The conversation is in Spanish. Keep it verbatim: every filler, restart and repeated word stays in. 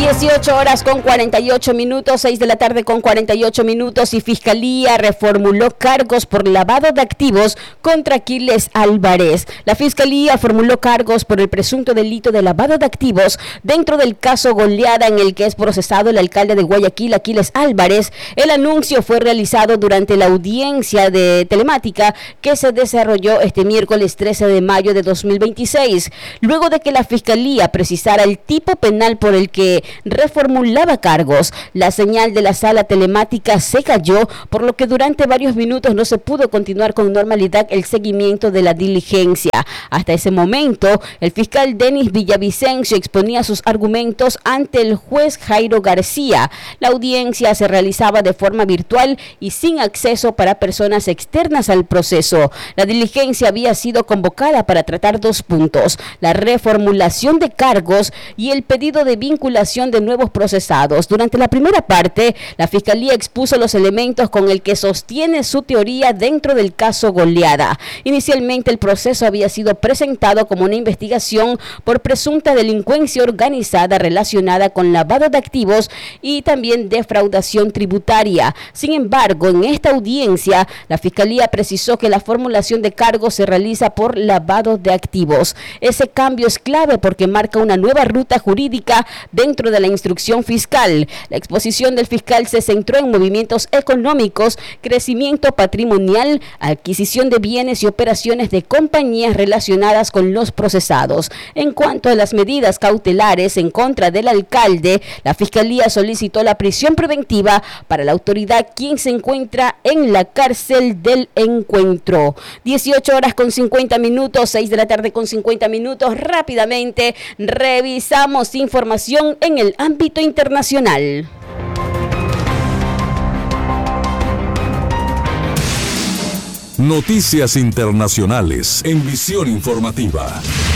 dieciocho horas con cuarenta y ocho minutos, seis de la tarde con cuarenta y ocho minutos, y Fiscalía reformuló cargos por lavado de activos contra Aquiles Álvarez. La Fiscalía formuló cargos por el presunto delito de lavado de activos dentro del caso Goleada, en el que es procesado el alcalde de Guayaquil, Aquiles Álvarez. El anuncio fue realizado durante la audiencia de telemática que se desarrolló este miércoles trece de mayo de dos mil veintiséis, luego de que la Fiscalía precisara el tipo penal por el que reformulaba cargos. La señal de la sala telemática se cayó, por lo que durante varios minutos no se pudo continuar con normalidad el seguimiento de la diligencia. Hasta ese momento, el fiscal Denis Villavicencio exponía sus argumentos ante el juez Jairo García. La audiencia se realizaba de forma virtual y sin acceso para personas externas al proceso. La diligencia había sido convocada para tratar dos puntos: la reformulación de cargos y el pedido de vinculación de nuevos procesados. Durante la primera parte, la Fiscalía expuso los elementos con el que sostiene su teoría dentro del caso Goleada. Inicialmente, el proceso había sido presentado como una investigación por presunta delincuencia organizada relacionada con lavado de activos y también defraudación tributaria. Sin embargo, en esta audiencia, la Fiscalía precisó que la formulación de cargos se realiza por lavado de activos. Ese cambio es clave porque marca una nueva ruta jurídica dentro de la instrucción fiscal. La exposición del fiscal se centró en movimientos económicos, crecimiento patrimonial, adquisición de bienes y operaciones de compañías relacionadas con los procesados. En cuanto a las medidas cautelares en contra del alcalde, la Fiscalía solicitó la prisión preventiva para la autoridad, quien se encuentra en la cárcel del Encuentro. dieciocho horas con cincuenta minutos, seis de la tarde con cincuenta minutos. Rápidamente revisamos información en el ámbito internacional. Noticias internacionales en Visión Informativa.